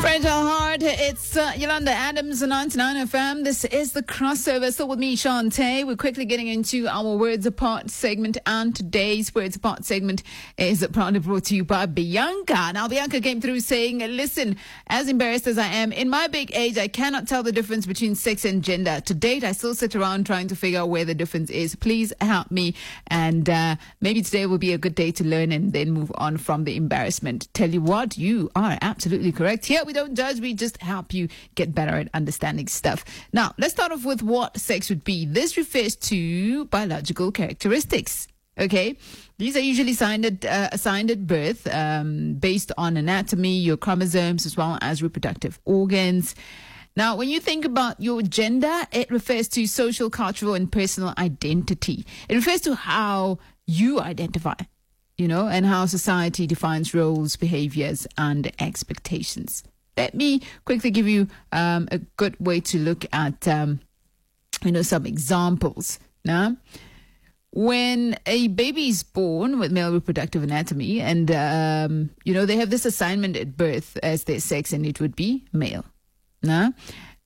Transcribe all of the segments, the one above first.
Fragile Heart, it's Yolanda Adams on 99 FM. This is the crossover. Still with me, Shantae. We're quickly getting into our Words Apart segment, and today's Words Apart segment is proudly brought to you by Bianca. Now, Bianca came through saying, listen, as embarrassed as I am, in my big age, I cannot tell the difference between sex and gender. To date, I still sit around trying to figure out where the difference is. Please help me. And maybe today will be a good day to learn and then move on from the embarrassment. Tell you what, you are absolutely correct. Here we don't judge, we just help you get better at understanding stuff. Now, let's start off with what sex would be. This refers to biological characteristics. Okay, these are usually assigned at birth, based on anatomy, your chromosomes, as well as reproductive organs. Now, when you think about your gender, it refers to social, cultural, and personal identity. It refers to how you identify, and how society defines roles, behaviors, and expectations. Let me quickly give you a good way to look at, some examples. Now, when a baby is born with male reproductive anatomy and, they have this assignment at birth as their sex, and it would be male. Now,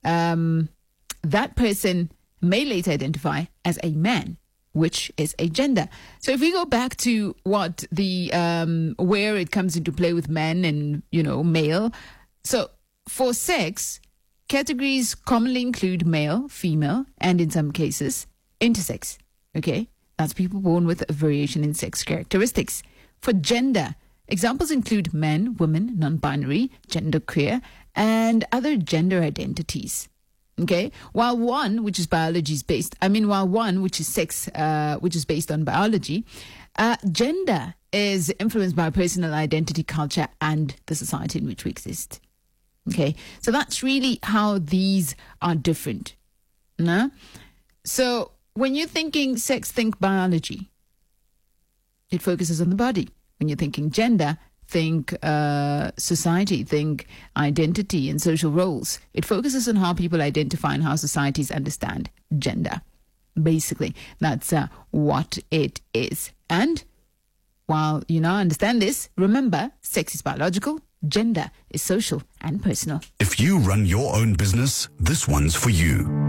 that person may later identify as a man, which is a gender. So if we go back to what where it comes into play with men and, male. So for sex, categories commonly include male, female, and in some cases, intersex. Okay? That's people born with a variation in sex characteristics. For gender, examples include men, women, non-binary, genderqueer, and other gender identities. Okay, while one, which is sex, which is based on biology, gender is influenced by personal identity, culture, and the society in which we exist. Okay, so that's really how these are different. No? So when you're thinking sex, think biology. It focuses on the body. When you're thinking gender, think society, think identity and social roles. It focuses on how people identify and how societies understand gender. Basically, that's what it is. And while you now understand this, remember, sex is biological, gender is social and personal. If you run your own business, this one's for you.